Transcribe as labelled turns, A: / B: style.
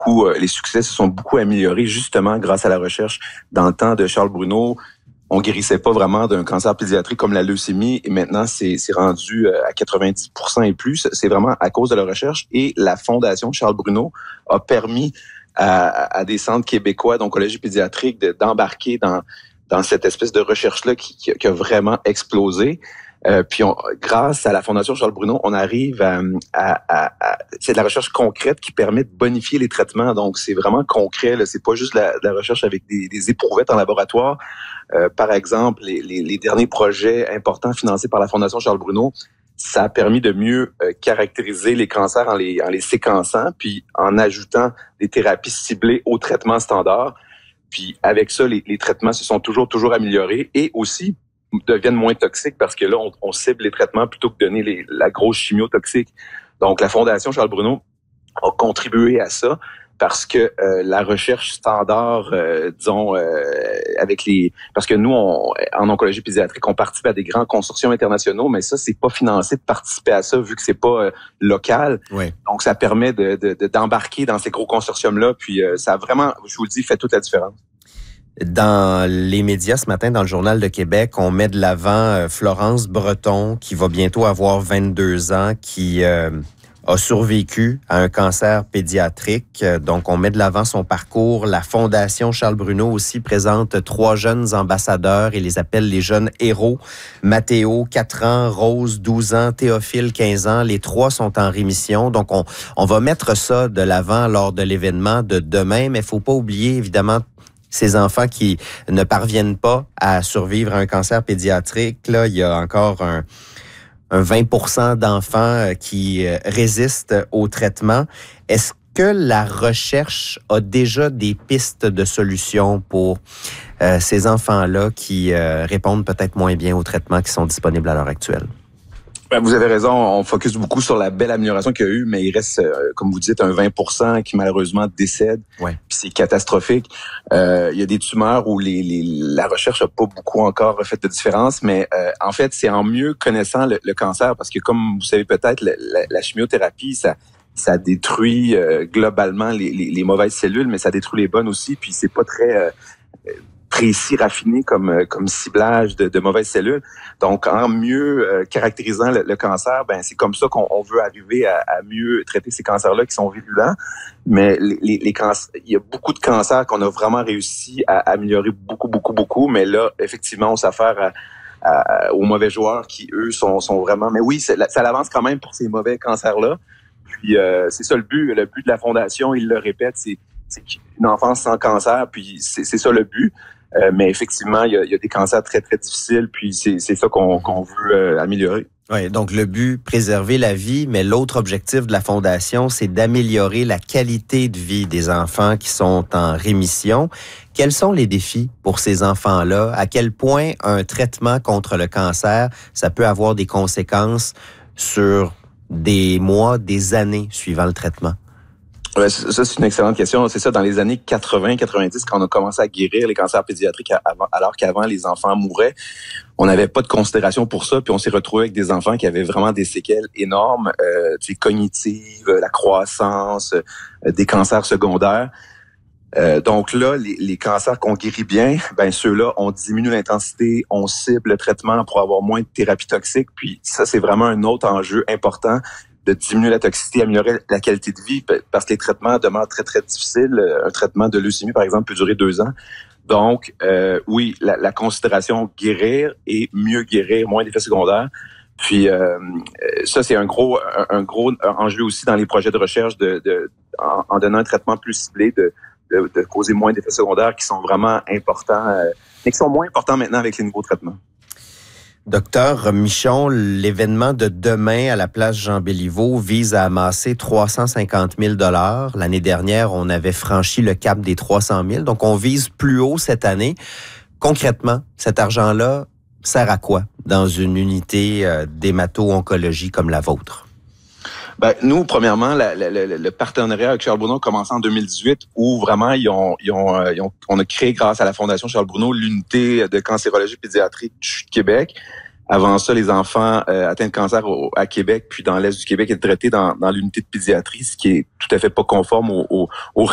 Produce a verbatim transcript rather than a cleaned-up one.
A: beaucoup, euh, les succès se sont beaucoup améliorés justement grâce à la recherche. Dans le temps de Charles Bruno, on guérissait pas vraiment d'un cancer pédiatrique comme la leucémie et maintenant c'est, c'est rendu à quatre-vingt-dix pour cent et plus. C'est vraiment à cause de la recherche et la Fondation Charles Bruno a permis à, à des centres québécois d'oncologie pédiatrique de, d'embarquer dans, dans cette espèce de recherche-là qui, qui, qui a vraiment explosé. Euh, puis on, grâce à la Fondation Charles Bruno, on arrive à, à, à, à c'est de la recherche concrète qui permet de bonifier les traitements. Donc c'est vraiment concret. Là. C'est pas juste la, la recherche avec des, des éprouvettes en laboratoire. Euh, par exemple, les, les, les derniers projets importants financés par la Fondation Charles Bruno, ça a permis de mieux euh, caractériser les cancers en les, en les séquençant, puis en ajoutant des thérapies ciblées aux traitements standards. Puis avec ça, les, les traitements se sont toujours toujours améliorés et aussi deviennent moins toxiques parce que là, on, on cible les traitements plutôt que de donner les, la grosse chimio toxique. Donc, la Fondation Charles Bruno a contribué à ça parce que euh, la recherche standard, euh, disons, euh, avec les... Parce que nous, on, en oncologie pédiatrique, on participe à des grands consortiums internationaux, mais ça, c'est pas financé de participer à ça vu que c'est pas euh, local.
B: Oui. Donc,
A: ça permet de, de, de, d'embarquer dans ces gros consortiums-là. Puis, euh, ça a vraiment, je vous le dis, fait toute la différence.
B: Dans les médias ce matin, dans le Journal de Québec, on met de l'avant Florence Breton, qui va bientôt avoir vingt-deux ans, qui euh, a survécu à un cancer pédiatrique. Donc, on met de l'avant son parcours. La Fondation Charles Bruno aussi présente trois jeunes ambassadeurs et les appelle les jeunes héros. Mathéo, quatre ans, Rose, douze ans, Théophile, quinze ans. Les trois sont en rémission. Donc, on, on va mettre ça de l'avant lors de l'événement de demain, mais il ne faut pas oublier, évidemment, ces enfants qui ne parviennent pas à survivre à un cancer pédiatrique. Là, il y a encore un, un vingt pour cent d'enfants qui résistent au traitement. Est-ce que la recherche a déjà des pistes de solutions pour euh, ces enfants-là qui euh, répondent peut-être moins bien aux traitements qui sont disponibles à l'heure actuelle?
A: Vous avez raison, on focus beaucoup sur la belle amélioration qu'il y a eu, mais il reste, euh, comme vous dites, un vingt pour cent qui malheureusement décède.
B: Ouais.
A: Puis c'est catastrophique. Euh, il y a des tumeurs où les, les, la recherche n'a pas beaucoup encore fait de différence, mais euh, en fait, c'est en mieux connaissant le, le cancer, parce que comme vous savez peut-être, la, la, la chimiothérapie, ça ça détruit euh, globalement les, les, les mauvaises cellules, mais ça détruit les bonnes aussi, puis c'est pas très... Euh, précis, raffiné comme comme ciblage de, de mauvaises cellules. Donc, en mieux euh, caractérisant le, le cancer, ben c'est comme ça qu'on on veut arriver à, à mieux traiter ces cancers-là qui sont virulents. Mais les, les, les cancers, il y a beaucoup de cancers qu'on a vraiment réussi à améliorer beaucoup, beaucoup, beaucoup. Mais là, effectivement, on s'affaire à, à, aux mauvais joueurs qui, eux, sont, sont vraiment... Mais oui, ça l'avance quand même pour ces mauvais cancers-là. Puis, euh, c'est ça le but. Le but de la Fondation, il le répète, c'est, c'est une enfance sans cancer. Puis, c'est, c'est ça le but. Euh, mais effectivement, il y a, il y a des cancers très, très difficiles, puis c'est, c'est ça qu'on, qu'on veut euh, améliorer.
B: Oui, donc le but, préserver la vie, mais l'autre objectif de la Fondation, c'est d'améliorer la qualité de vie des enfants qui sont en rémission. Quels sont les défis pour ces enfants-là? À quel point un traitement contre le cancer, ça peut avoir des conséquences sur des mois, des années suivant le traitement?
A: Ouais, ça, c'est une excellente question. C'est ça, dans les années quatre-vingts quatre-vingt-dix, quand on a commencé à guérir les cancers pédiatriques, avant, alors qu'avant, les enfants mouraient, on n'avait pas de considération pour ça, puis on s'est retrouvé avec des enfants qui avaient vraiment des séquelles énormes, euh, tu sais, cognitives, la croissance, euh, des cancers secondaires. Euh, donc là, les, les cancers qu'on guérit bien, ben ceux-là, on diminue l'intensité, on cible le traitement pour avoir moins de thérapie toxique, puis ça, c'est vraiment un autre enjeu important, de diminuer la toxicité, améliorer la qualité de vie, parce que les traitements demeurent très, très difficiles. Un traitement de leucémie, par exemple, peut durer deux ans. Donc, euh, oui, la, la considération guérir et mieux guérir, moins d'effets secondaires. Puis, euh, ça, c'est un gros un, un gros enjeu aussi dans les projets de recherche, de, de en, en donnant un traitement plus ciblé, de, de, de causer moins d'effets secondaires qui sont vraiment importants, euh, mais qui sont moins importants maintenant avec les nouveaux traitements.
B: Docteur Michon, l'événement de demain à la place Jean-Béliveau vise à amasser trois cent cinquante mille dollars. L'année dernière, on avait franchi le cap des trois cent mille, donc on vise plus haut cette année. Concrètement, cet argent-là sert à quoi dans une unité euh, d'hémato-oncologie comme la vôtre?
A: Ben, nous, premièrement, la, la, la, le partenariat avec Charles Bruno a commencé en deux mille dix-huit, où vraiment ils ont, ils ont, ils ont, on a créé grâce à la Fondation Charles Bruno l'unité de cancérologie pédiatrique du Québec. Avant ça, les enfants euh, atteints de cancer au, à Québec, puis dans l'est du Québec, étaient traités dans, dans l'unité de pédiatrie, ce qui est tout à fait pas conforme au, au, au